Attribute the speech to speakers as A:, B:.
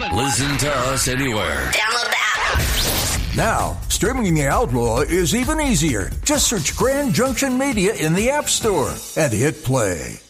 A: Listen to us anywhere.
B: Download the app.
C: Now, streaming The Outlaw is even easier. Just search Grand Junction Media in the App Store and hit play.